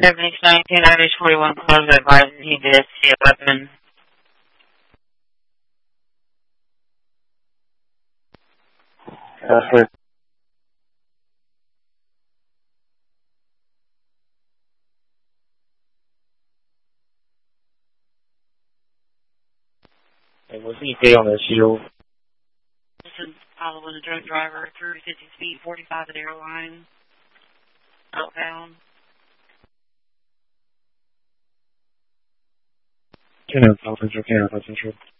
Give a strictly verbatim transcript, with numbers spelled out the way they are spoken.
Deputy nineteen I forty-one close advised he did see a weapon. That's right. And what's he say on that shield? Listen, following a drunk driver through fifty speed, forty-five at airline, outbound. Can I South Central, can I South Central?